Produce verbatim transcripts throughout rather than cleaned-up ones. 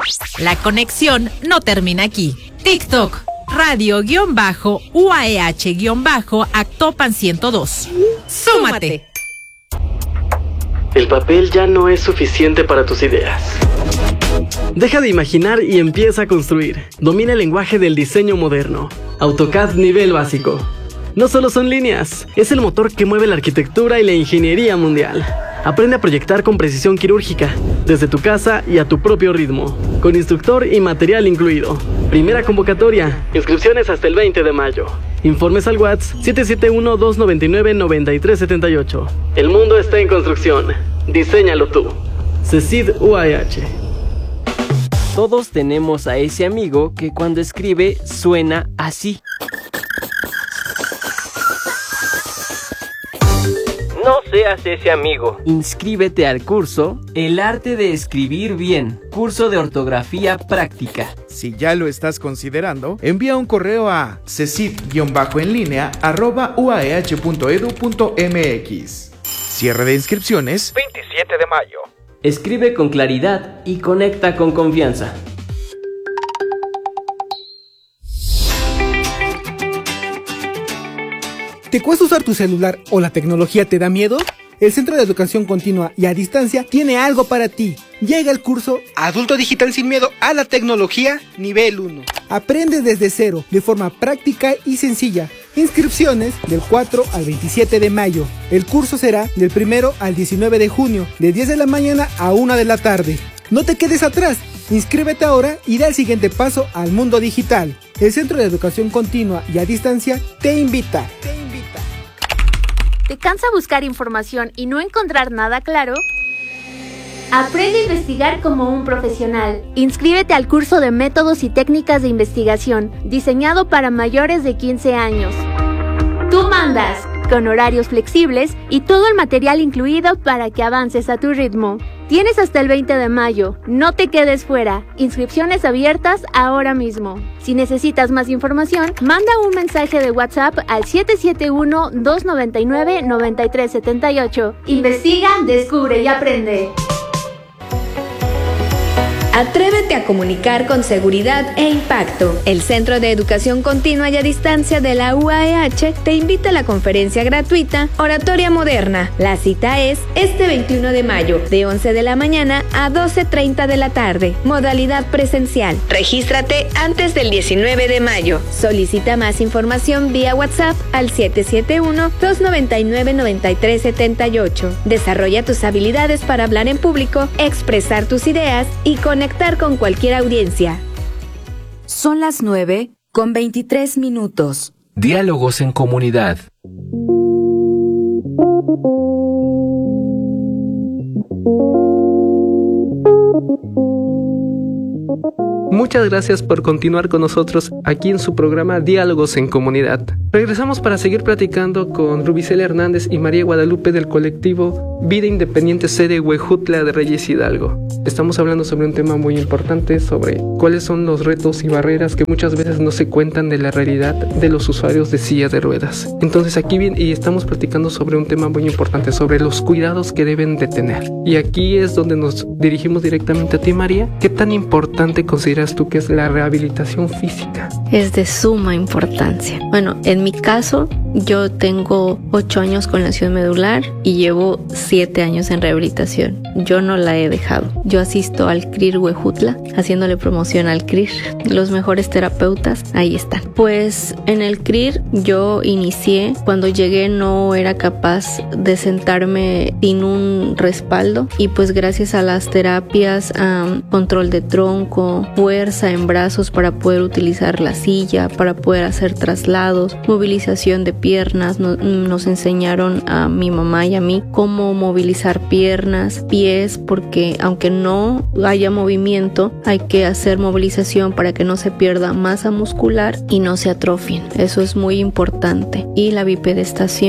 La conexión no termina aquí. TikTok, radio-U A E H-Actopan ciento dos. ¡Súmate! El papel ya no es suficiente para tus ideas. Deja de imaginar y empieza a construir. Domina el lenguaje del diseño moderno. AutoCAD nivel básico. No solo son líneas, es el motor que mueve la arquitectura y la ingeniería mundial. Aprende a proyectar con precisión quirúrgica, desde tu casa y a tu propio ritmo, con instructor y material incluido. Primera convocatoria, inscripciones hasta el veinte de mayo. Informes al WhatsApp siete siete uno, dos nueve nueve, nueve tres siete ocho. El mundo está en construcción. Diséñalo tú. CECID U A E H. Todos tenemos a ese amigo que cuando escribe suena así. No seas ese amigo. Inscríbete al curso El arte de escribir bien, curso de ortografía práctica. Si ya lo estás considerando, envía un correo a cecid-enlínea arroba uaeh.edu.mx. Cierre de inscripciones veintisiete de mayo. Escribe con claridad y conecta con confianza. ¿Te cuesta usar tu celular o la tecnología te da miedo? El Centro de Educación Continua y a Distancia tiene algo para ti. Llega el curso Adulto Digital sin Miedo a la Tecnología Nivel uno. Aprende desde cero, de forma práctica y sencilla. Inscripciones del cuatro al veintisiete de mayo. El curso será del primero al diecinueve de junio, de diez de la mañana a una de la tarde. No te quedes atrás. Inscríbete ahora y da el siguiente paso al mundo digital. El Centro de Educación Continua y a Distancia te invita. Te invita. ¿Te cansa buscar información y no encontrar nada claro? Aprende a investigar como un profesional. Inscríbete al curso de Métodos y Técnicas de Investigación, diseñado para mayores de quince años. Tú mandas, con horarios flexibles y todo el material incluido para que avances a tu ritmo. Tienes hasta el veinte de mayo, no te quedes fuera. Inscripciones abiertas ahora mismo. Si necesitas más información, manda un mensaje de WhatsApp al siete siete uno, dos nueve nueve, nueve tres siete ocho. Investiga, descubre y aprende. Atrévete a comunicar con seguridad e impacto. El Centro de Educación Continua y a Distancia de la U A E H te invita a la conferencia gratuita Oratoria Moderna. La cita es este veintiuno de mayo, de once de la mañana a doce treinta de la tarde. Modalidad presencial. Regístrate antes del diecinueve de mayo. Solicita más información vía WhatsApp al siete siete uno, dos nueve nueve, nueve tres siete ocho. Desarrolla tus habilidades para hablar en público, expresar tus ideas y conectar con cualquier audiencia. Son las nueve con veintitrés minutos. Diálogos en comunidad. Muchas gracias por continuar con nosotros aquí en su programa Diálogos en Comunidad. Regresamos para seguir platicando con Rubicela Hernández y María Guadalupe del colectivo Vida Independiente Sede Huejutla de Reyes Hidalgo. Estamos hablando sobre un tema muy importante, sobre cuáles son los retos y barreras que muchas veces no se cuentan de la realidad de los usuarios de silla de ruedas. Entonces aquí bien, y estamos platicando sobre un tema muy importante, sobre los cuidados que deben de tener. Y aquí es donde nos dirigimos directamente a ti, María. ¿Qué tan importante consideras tú que es la rehabilitación física? Es de suma importancia. Bueno, en mi caso, yo tengo ocho años con lesión medular y llevo siete años en rehabilitación. Yo no la he dejado. Yo asisto al C R I R Huejutla, haciéndole promoción al C R I R. Los mejores terapeutas, ahí están. Pues en el C R I R yo inicié, cuando llegué no era capaz de sentarme sin un respaldo y pues gracias a las terapias, um, control de tronco, fuerza en brazos para poder utilizar la silla, para poder hacer traslados, movilización de piernas, no, nos enseñaron a mi mamá y a mí cómo movilizar piernas, pies, porque aunque no haya movimiento, hay que hacer movilización para que no se pierda masa muscular y no se atrofien. Eso es muy importante. Y la bipedestación,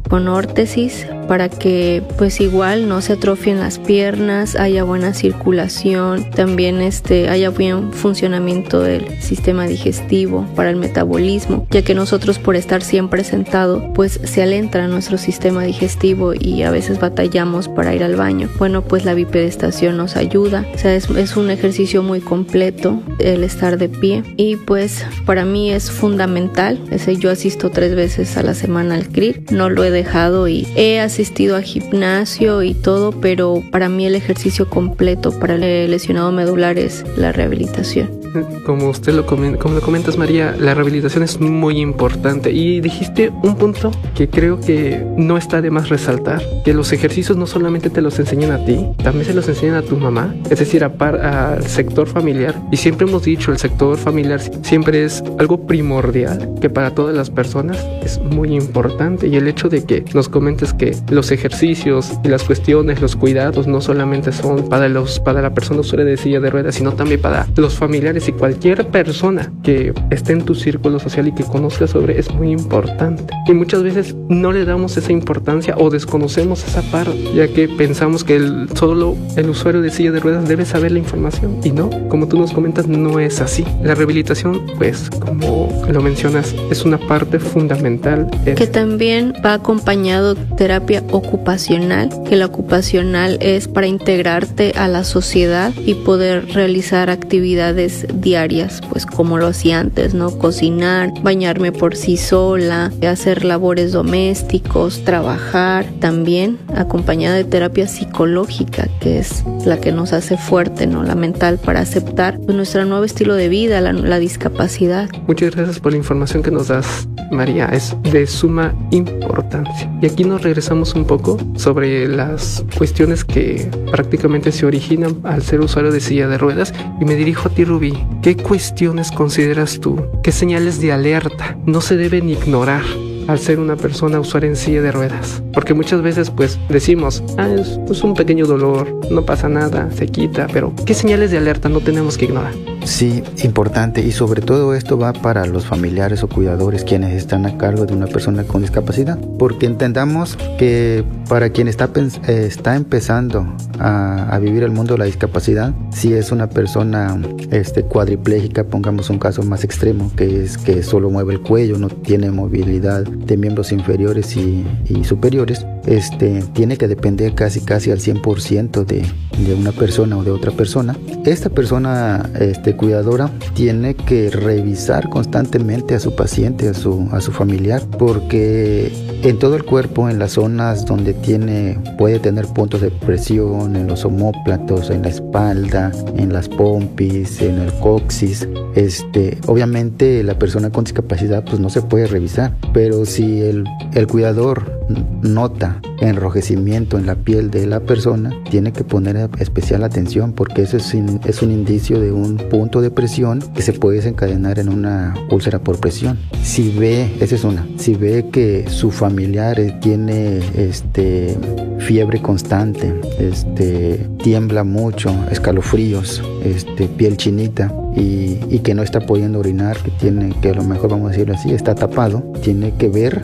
con órtesis para que pues igual no se atrofien las piernas, haya buena circulación, también este, haya buen funcionamiento del sistema digestivo para el metabolismo, ya que nosotros por estar siempre sentado pues se alentra nuestro sistema digestivo y a veces batallamos para ir al baño. Bueno, pues la bipedestación nos ayuda, o sea, es, es un ejercicio muy completo el estar de pie y pues para mí es fundamental. Ese, yo asisto tres veces a la semana al C R I R, no lo he dejado y he asistido a gimnasio y todo, pero para mí el ejercicio completo para el lesionado medular es la rehabilitación. Como usted lo, comen- como lo comentas, María, la rehabilitación es muy importante y dijiste un punto que creo que no está de más resaltar, que los ejercicios no solamente te los enseñan a ti, también se los enseñan a tu mamá, es decir, a par- al sector familiar. Y siempre hemos dicho, el sector familiar siempre es algo primordial, que para todas las personas es muy importante, y el hecho de que nos comentes que los ejercicios y las cuestiones, los cuidados no solamente son para, los, para la persona usuaria de silla de ruedas, sino también para los familiares y cualquier persona que esté en tu círculo social y que conozca sobre, es muy importante. Y muchas veces no le damos esa importancia o desconocemos esa parte, ya que pensamos que el, solo el usuario de silla de ruedas debe saber la información, y no, como tú nos comentas, no es así. La rehabilitación, pues como lo mencionas, es una parte fundamental. Es... Que también va acompañado de terapia ocupacional, que la ocupacional es para integrarte a la sociedad y poder realizar actividades diarias, pues como lo hacía antes, ¿no? Cocinar, bañarme por sí sola, hacer labores domésticos, trabajar, también acompañada de terapia psicológica, que es la que nos hace fuerte, ¿no? La mental, para aceptar pues, nuestro nuevo estilo de vida, la, la discapacidad. Muchas gracias por la información que nos das, María, es de suma importancia. Y aquí nos regresamos un poco sobre las cuestiones que prácticamente se originan al ser usuario de silla de ruedas, y me dirijo a ti, Rubí. ¿Qué cuestiones consideras tú? ¿Qué señales de alerta no se deben ignorar al ser una persona usuaria en silla de ruedas? Porque muchas veces pues decimos, ah, es, es un pequeño dolor, no pasa nada, se quita, pero ¿qué señales de alerta no tenemos que ignorar? Sí, importante, y sobre todo esto va para los familiares o cuidadores quienes están a cargo de una persona con discapacidad, porque entendamos que para quien está, eh, está empezando a, a vivir el mundo de la discapacidad, si es una persona este, cuadriplégica, pongamos un caso más extremo, que es que solo mueve el cuello, no tiene movilidad de miembros inferiores y, y superiores, este, tiene que depender casi casi al cien por ciento de, de una persona o de otra persona. Esta persona este, cuidadora tiene que revisar constantemente a su paciente, a su, a su familiar, porque en todo el cuerpo, en las zonas donde tiene, puede tener puntos de presión, en los omóplatos, en la espalda, en las pompis, en el coxis, este, obviamente la persona con discapacidad pues no se puede revisar, pero si el, el cuidador nota enrojecimiento en la piel de la persona, tiene que poner especial atención, porque eso es, in, es un indicio de un punto de presión que se puede desencadenar en una úlcera por presión. Si ve, esa es una, si ve que su familiar tiene este, fiebre constante, este, tiembla mucho, escalofríos, este, piel chinita, y, y que no está pudiendo orinar, que tiene, que a lo mejor vamos a decirlo así, está tapado, tiene que ver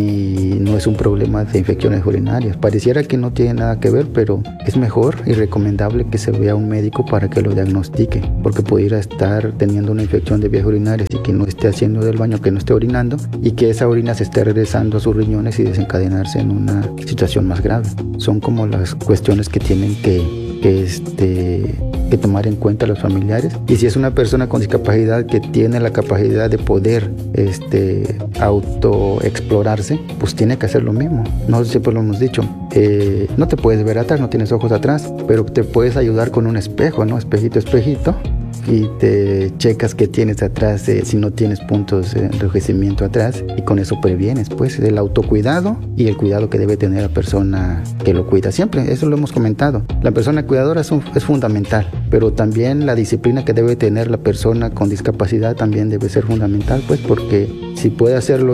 si no es un problema de infecciones urinarias. Pareciera que no tiene nada que ver, pero es mejor y recomendable que se vea a un médico para que lo diagnostique, porque pudiera estar teniendo una infección de vías urinarias y que no esté haciendo del baño, que no esté orinando, y que esa orina se esté regresando a sus riñones y desencadenarse en una situación más grave. Son como las cuestiones que tienen que, que este... que tomar en cuenta los familiares. Y si es una persona con discapacidad que tiene la capacidad de poder este, autoexplorarse, pues tiene que hacer lo mismo. Nosotros siempre lo hemos dicho, eh, no te puedes ver atrás, no tienes ojos atrás, pero te puedes ayudar con un espejo, ¿no? Espejito, espejito, y te checas que tienes atrás, eh, si no tienes puntos de enrojecimiento atrás, y con eso previenes, pues, el autocuidado y el cuidado que debe tener la persona que lo cuida. Siempre, eso lo hemos comentado, la persona cuidadora es, un, es fundamental, pero también la disciplina que debe tener la persona con discapacidad también debe ser fundamental, pues, porque si puede hacerlo él,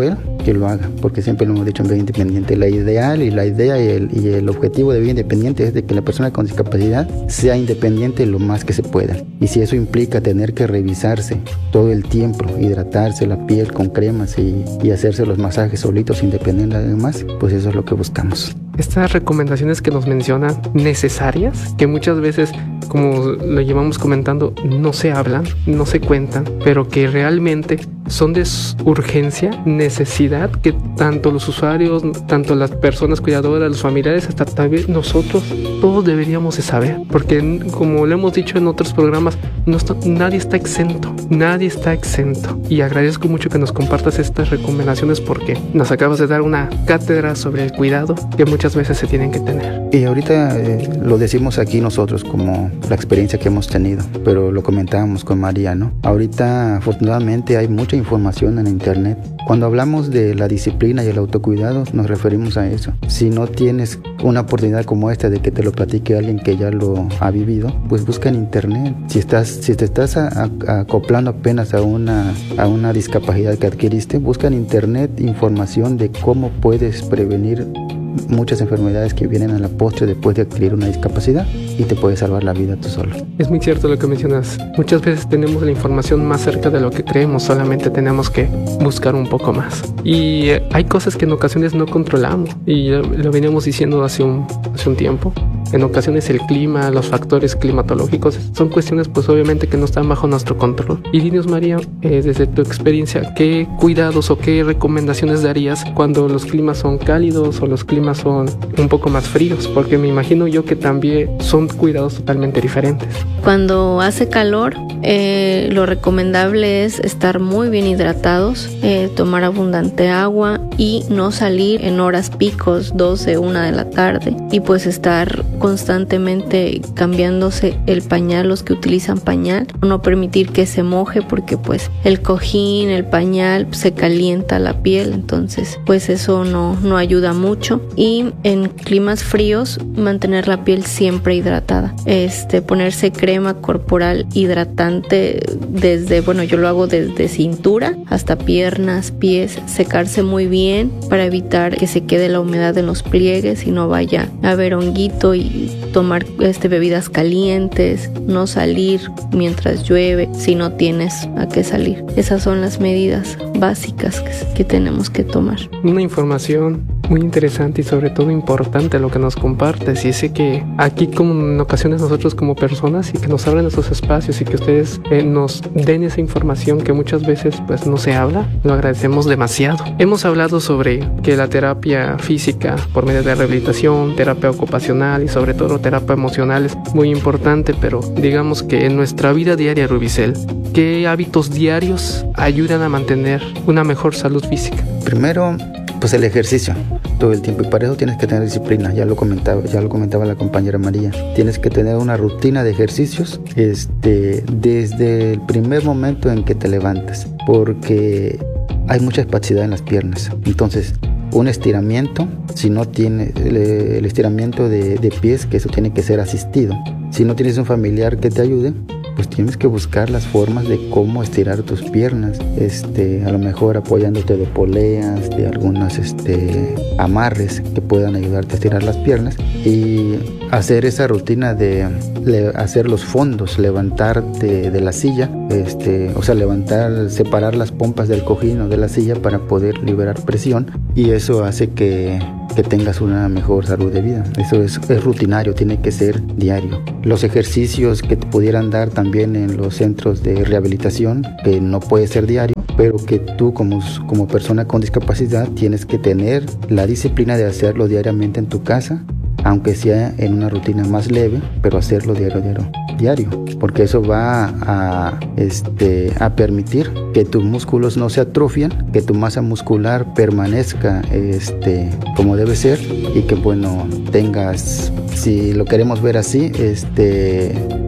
que lo haga, porque siempre lo hemos dicho en Vida Independiente, la ideal y la idea y el, y el objetivo de Vida Independiente es de que la persona con discapacidad sea independiente lo más que se pueda, y si eso implica tener que revisarse todo el tiempo, hidratarse la piel con cremas y, y hacerse los masajes solitos sin depender de demás, pues eso es lo que buscamos. Estas recomendaciones que nos mencionan necesarias, que muchas veces, como lo llevamos comentando, no se hablan, no se cuentan, pero que realmente son de urgencia, necesidad, que tanto los usuarios, tanto las personas cuidadoras, los familiares, hasta también nosotros, todos deberíamos de saber, porque como lo hemos dicho en otros programas, no está, nadie está exento, nadie está exento, y agradezco mucho que nos compartas estas recomendaciones porque nos acabas de dar una cátedra sobre el cuidado que muchas veces se tienen que tener. Y ahorita eh, lo decimos aquí nosotros como la experiencia que hemos tenido, pero lo comentábamos con María, ¿no? Ahorita afortunadamente hay mucha información en internet. Cuando hablamos de la disciplina y el autocuidado nos referimos a eso. Si no tienes una oportunidad como esta de que te lo platique alguien que ya lo ha vivido, pues busca en internet. Si estás, si te estás a, a, acoplando apenas a una, a una discapacidad que adquiriste, busca en internet información de cómo puedes prevenir muchas enfermedades que vienen a la postre después de adquirir una discapacidad y te puede salvar la vida tú solo. Es muy cierto lo que mencionas. Muchas veces tenemos la información más cerca de lo que creemos, solamente tenemos que buscar un poco más. Y eh, hay cosas que en ocasiones no controlamos y lo, lo veníamos diciendo hace un, hace un tiempo. En ocasiones el clima, los factores climatológicos son cuestiones pues obviamente que no están bajo nuestro control. Y dinos María, eh, desde tu experiencia, ¿qué cuidados o qué recomendaciones darías cuando los climas son cálidos o los climas son un poco más fríos? Porque me imagino yo que también son cuidados totalmente diferentes. Cuando hace calor, eh, lo recomendable es estar muy bien hidratados, eh, tomar abundante agua y no salir en horas picos, doce, una de la tarde, y pues estar constantemente cambiándose el pañal, los que utilizan pañal, no permitir que se moje porque pues el cojín, el pañal se calienta la piel, entonces pues eso no, no ayuda mucho. Y en climas fríos mantener la piel siempre hidratada, este ponerse crema corporal hidratante desde, bueno yo lo hago desde cintura hasta piernas, pies, secarse muy bien para evitar que se quede la humedad en los pliegues y no vaya a haber honguito, y tomar este, bebidas calientes, no salir mientras llueve si no tienes a qué salir. Esas son las medidas básicas que, que tenemos que tomar. Una información muy interesante y sobre todo importante lo que nos compartes, y es que aquí como en ocasiones nosotros como personas y que nos abren esos espacios y que ustedes eh, nos den esa información que muchas veces pues no se habla, lo agradecemos demasiado. Hemos hablado sobre que la terapia física por medio de rehabilitación, terapia ocupacional y sobre todo terapia emocional es muy importante, pero digamos que en nuestra vida diaria, Rubicel, ¿qué hábitos diarios ayudan a mantener una mejor salud física? Primero, pues el ejercicio todo el tiempo, y para eso tienes que tener disciplina. Ya lo comentaba, ya lo comentaba la compañera María. Tienes que tener una rutina de ejercicios este, desde el primer momento en que te levantas, porque hay mucha espacidad en las piernas. Entonces, un estiramiento, si no tienes el, el estiramiento de, de pies, que eso tiene que ser asistido. Si no tienes un familiar que te ayude, pues tienes que buscar las formas de cómo estirar tus piernas, este, a lo mejor apoyándote de poleas, de algunos este, amarres que puedan ayudarte a estirar las piernas, y hacer esa rutina de le, hacer los fondos, levantarte de la silla, este, o sea, levantar, separar las pompas del cojín o de la silla para poder liberar presión, y eso hace que que tengas una mejor salud de vida. Eso es, es rutinario, tiene que ser diario. Los ejercicios que te pudieran dar también en los centros de rehabilitación, que no puede ser diario, pero que tú como, como persona con discapacidad tienes que tener la disciplina de hacerlo diariamente en tu casa, aunque sea en una rutina más leve, pero hacerlo diario, diario, diario, porque eso va a, este, a permitir que tus músculos no se atrofien, que tu masa muscular permanezca este, como debe ser, y que bueno, tengas, si lo queremos ver así, este,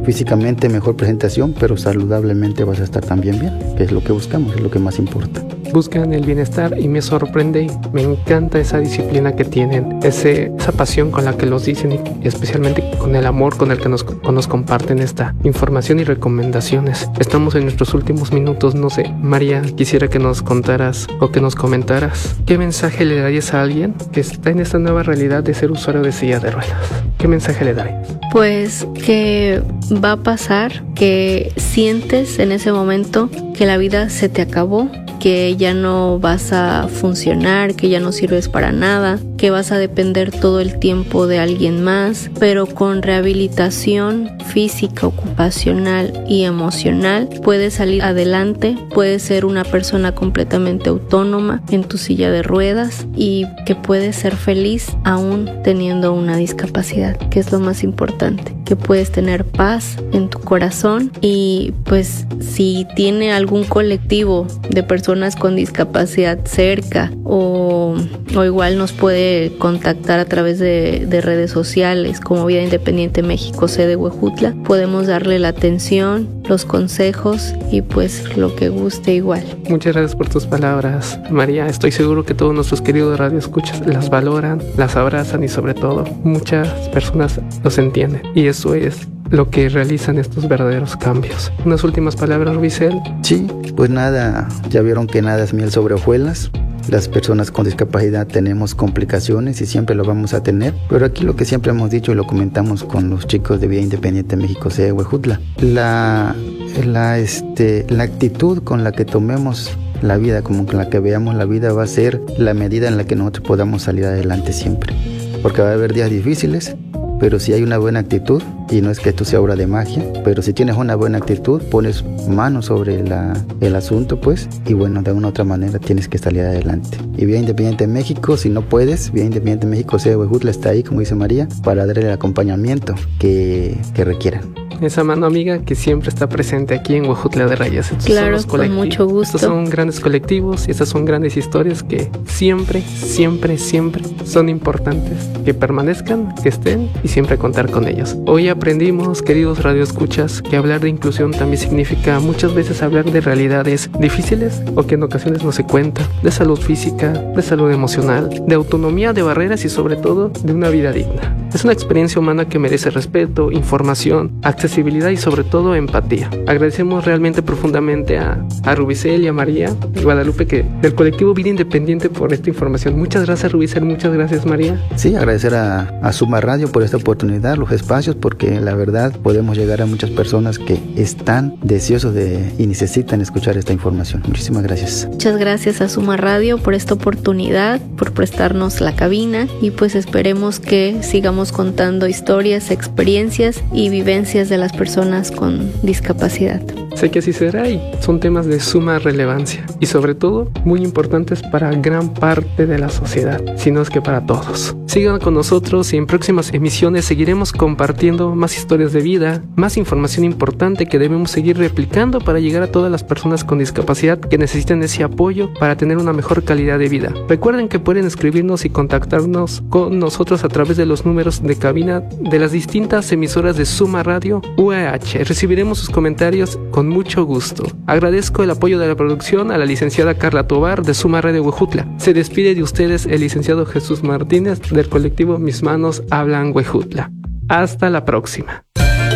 físicamente mejor presentación, pero saludablemente vas a estar también bien, que es lo que buscamos, es lo que más importa. Buscan el bienestar y me sorprende, me encanta esa disciplina que tienen, ese, esa pasión con la que los dicen y especialmente con el amor con el que nos, nos comparten esta información y recomendaciones. Estamos en nuestros últimos minutos, no sé, María, quisiera que nos contaras o que nos comentaras qué mensaje le darías a alguien que está en esta nueva realidad de ser usuario de silla de ruedas. ¿Qué mensaje le darías? Pues que va a pasar, que sientes en ese momento que la vida se te acabó, que ya no vas a funcionar, que ya no sirves para nada, que vas a depender todo el tiempo de alguien más, pero con rehabilitación física, ocupacional y emocional puedes salir adelante, puedes ser una persona completamente autónoma en tu silla de ruedas y que puedes ser feliz aún teniendo una discapacidad, que es lo más importante, que puedes tener paz en tu corazón y pues si tiene algún colectivo de personas con discapacidad cerca o, o igual nos puede contactar a través de, de redes sociales como Vida Independiente México, sede Huejutla. Podemos darle la atención, los consejos y pues lo que guste igual. Muchas gracias por tus palabras, María. Estoy seguro que todos nuestros queridos radioescuchas las valoran, las abrazan y sobre todo muchas personas los entienden y eso es lo que realizan estos verdaderos cambios. Unas últimas palabras, Rubicel. Sí, pues nada, ya vieron que nada es miel sobre hojuelas. Las personas con discapacidad tenemos complicaciones y siempre lo vamos a tener, pero aquí lo que siempre hemos dicho y lo comentamos con los chicos de Vida Independiente México, sede Huejutla, la, la, este, la actitud con la que tomemos la vida, como con la que veamos la vida, va a ser la medida en la que nosotros podamos salir adelante siempre, porque va a haber días difíciles, pero si hay una buena actitud, y no es que esto sea obra de magia, pero si tienes una buena actitud, pones mano sobre la, el asunto, pues, y bueno, de una u otra manera tienes que salir adelante. Y Vida Independiente México, si no puedes, Vida Independiente México, sede Huejutla está ahí, como dice María, para darle el acompañamiento que, que requieran. Esa mano amiga que siempre está presente aquí en Huejutla de Reyes. Estos claro, con mucho gusto. Estos son grandes colectivos y estas son grandes historias que siempre, siempre, siempre son importantes. Que permanezcan, que estén y siempre contar con ellos. Hoy aprendimos, queridos radioescuchas, que hablar de inclusión también significa muchas veces hablar de realidades difíciles o que en ocasiones no se cuentan. De salud física, de salud emocional, de autonomía, de barreras y sobre todo de una vida digna. Es una experiencia humana que merece respeto, información, accesibilidad y sobre todo empatía. Agradecemos realmente profundamente a, a Rubicel y a María Guadalupe que, del colectivo Vida Independiente por esta información. Muchas gracias, Rubicel, muchas gracias, María. Sí, agradecer a, a Suma Radio por esta oportunidad, los espacios, porque la verdad podemos llegar a muchas personas que están deseosos de y necesitan escuchar esta información. Muchísimas gracias. Muchas gracias a Suma Radio por esta oportunidad, por prestarnos la cabina y pues esperemos que sigamos contando historias, experiencias y vivencias de las personas con discapacidad. Sé que así será y son temas de suma relevancia y sobre todo muy importantes para gran parte de la sociedad, si no es que para todos. Sigan con nosotros y en próximas emisiones seguiremos compartiendo más historias de vida, más información importante que debemos seguir replicando para llegar a todas las personas con discapacidad que necesitan ese apoyo para tener una mejor calidad de vida. Recuerden que pueden escribirnos y contactarnos con nosotros a través de los números de cabina de las distintas emisoras de Suma Radio U A H. Recibiremos sus comentarios con mucho gusto. Agradezco el apoyo de la producción a la licenciada Carla Tobar de Suma Radio Huejutla. Se despide de ustedes el licenciado Jesús Martínez del colectivo Mis Manos Hablan Huejutla. Hasta la próxima.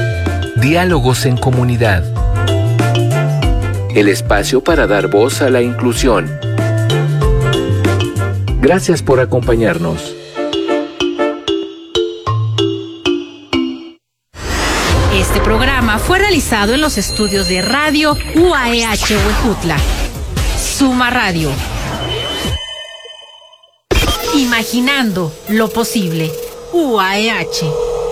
Diálogos en comunidad. El espacio para dar voz a la inclusión. Gracias por acompañarnos. Este programa fue realizado en los estudios de Radio U A E H Huejutla. Suma Radio. Imaginando lo posible. U A E H.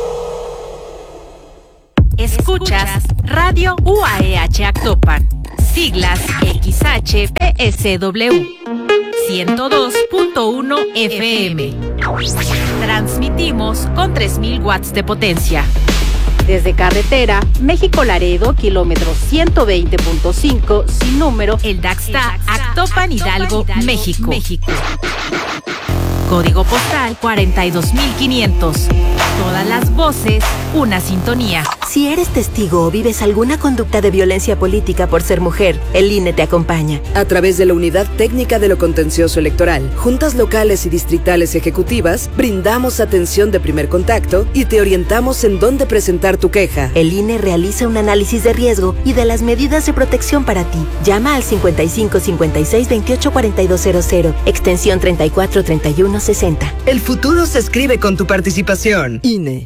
Escuchas Radio U A E H Actopan. Siglas X H P S W. ciento dos punto uno F M. Transmitimos con tres mil watts de potencia. Desde carretera, México-Laredo, kilómetro ciento veinte punto cinco, sin número, el Daxta, Actopan, Hidalgo, México. México. Código postal cuarenta y dos mil quinientos. Todas las voces, una sintonía. Si eres testigo o vives alguna conducta de violencia política por ser mujer, el I N E te acompaña. A través de la Unidad Técnica de lo Contencioso Electoral, juntas locales y distritales ejecutivas, brindamos atención de primer contacto y te orientamos en dónde presentar tu queja. El I N E realiza un análisis de riesgo y de las medidas de protección para ti. Llama al cincuenta y cinco cincuenta y seis veintiocho cuarenta y dos cero cero, extensión treinta y cuatro treinta y uno sesenta. El futuro se escribe con tu participación. I N E.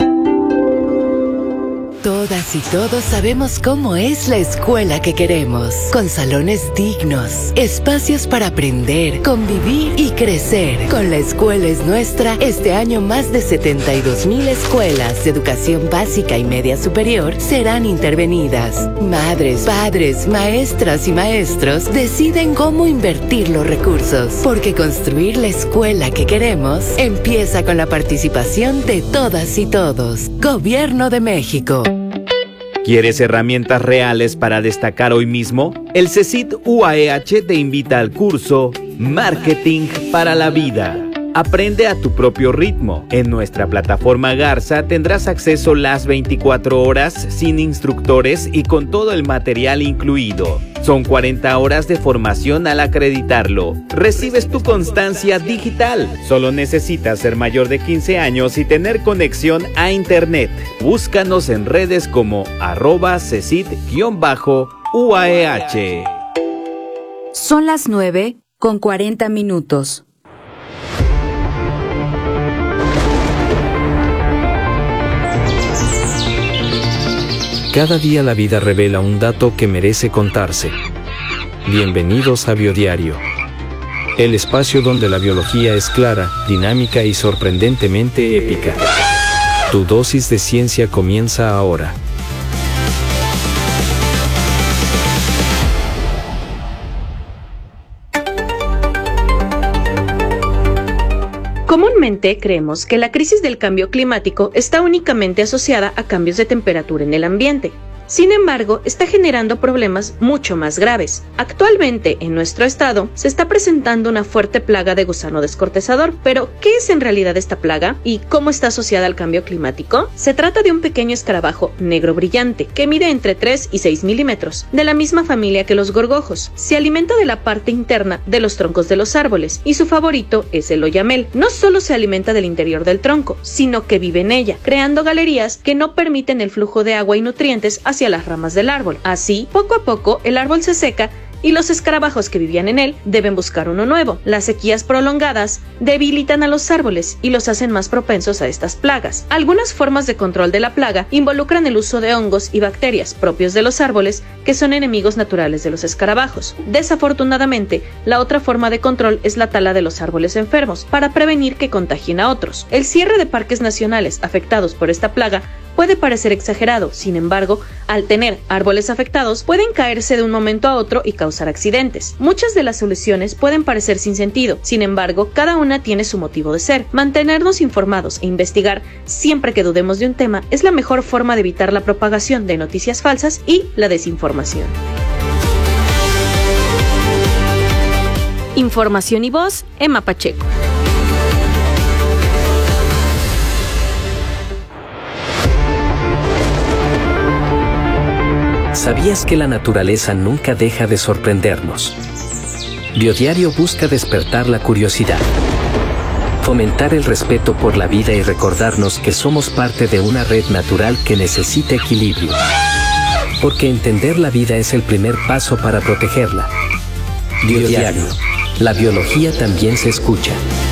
Todas y todos sabemos cómo es la escuela que queremos, con salones dignos, espacios para aprender, convivir y crecer. Con La Escuela es Nuestra, este año más de setenta y dos mil escuelas de educación básica y media superior serán intervenidas. Madres, padres, maestras y maestros deciden cómo invertir los recursos, porque construir la escuela que queremos empieza con la participación de todas y todos. Gobierno de México. ¿Quieres herramientas reales para destacar hoy mismo? El CECIT U A E H te invita al curso Marketing para la Vida. Aprende a tu propio ritmo. En nuestra plataforma Garza tendrás acceso las veinticuatro horas sin instructores y con todo el material incluido. Son cuarenta horas de formación al acreditarlo. Recibes tu constancia digital. Solo necesitas ser mayor de quince años y tener conexión a internet. Búscanos en redes como arroba CECIT-U A E H. Son las nueve con cuarenta minutos. Cada día la vida revela un dato que merece contarse. Bienvenidos a Biodiario, el espacio donde la biología es clara, dinámica y sorprendentemente épica. Tu dosis de ciencia comienza ahora. Comúnmente creemos que la crisis del cambio climático está únicamente asociada a cambios de temperatura en el ambiente. Sin embargo, está generando problemas mucho más graves. Actualmente, en nuestro estado, se está presentando una fuerte plaga de gusano descortezador. Pero, ¿qué es en realidad esta plaga y cómo está asociada al cambio climático? Se trata de un pequeño escarabajo negro brillante, que mide entre tres y seis milímetros, de la misma familia que los gorgojos. Se alimenta de la parte interna de los troncos de los árboles, y su favorito es el oyamel. No solo se alimenta del interior del tronco, sino que vive en ella, creando galerías que no permiten el flujo de agua y nutrientes hacia las ramas del árbol. Así, poco a poco, el árbol se seca y los escarabajos que vivían en él deben buscar uno nuevo. Las sequías prolongadas debilitan a los árboles y los hacen más propensos a estas plagas. Algunas formas de control de la plaga involucran el uso de hongos y bacterias propios de los árboles, que son enemigos naturales de los escarabajos. Desafortunadamente, la otra forma de control es la tala de los árboles enfermos, para prevenir que contagien a otros. El cierre de parques nacionales afectados por esta plaga puede parecer exagerado. Sin embargo, al tener árboles afectados, pueden caerse de un momento a otro y causar accidentes. Muchas de las soluciones pueden parecer sin sentido. Sin embargo, cada una tiene su motivo de ser. Mantenernos informados e investigar siempre que dudemos de un tema es la mejor forma de evitar la propagación de noticias falsas y la desinformación. Información y voz, Emma Pacheco. ¿Sabías que la naturaleza nunca deja de sorprendernos? Biodiario busca despertar la curiosidad, fomentar el respeto por la vida y recordarnos que somos parte de una red natural que necesita equilibrio. Porque entender la vida es el primer paso para protegerla. Biodiario. La biología también se escucha.